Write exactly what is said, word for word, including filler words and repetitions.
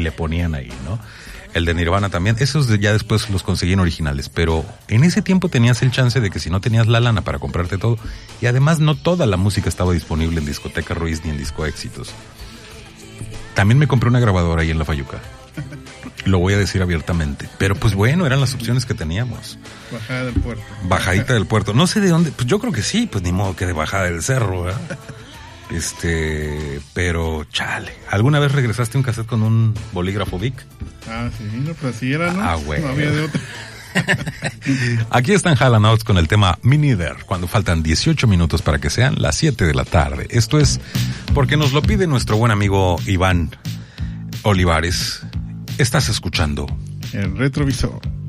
le ponían ahí, ¿no? El de Nirvana también, esos de, ya después los conseguí en originales, pero en ese tiempo tenías el chance de que si no tenías la lana para comprarte todo, y además no toda la música estaba disponible en Discoteca Ruiz ni en Disco Éxitos. También me compré una grabadora ahí en La Fayuca, lo voy a decir abiertamente, pero pues bueno, eran las opciones que teníamos. Bajada del puerto. Bajadita del puerto, no sé de dónde, pues yo creo que sí, pues ni modo que de bajada del cerro, ¿verdad? Este, pero chale, ¿alguna vez regresaste un cassette con un bolígrafo Vic? Ah, sí, no, pero así era, ¿no? Ah, güey. No había de otra. Aquí están Hall and Oates con el tema Me Neither, cuando faltan dieciocho minutos para que sean las siete de la tarde. Esto es porque nos lo pide nuestro buen amigo Iván Olivares. Estás escuchando El retrovisor.